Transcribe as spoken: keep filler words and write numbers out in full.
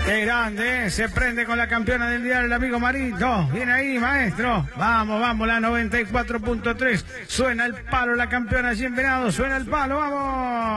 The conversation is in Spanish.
Qué grande, ¿eh? Se prende con la campeona del diario, el amigo Marito. Viene ahí, maestro. Vamos, vamos, la noventa y cuatro punto tres. Suena el palo, la campeona allí en Venado. Suena el palo, vamos.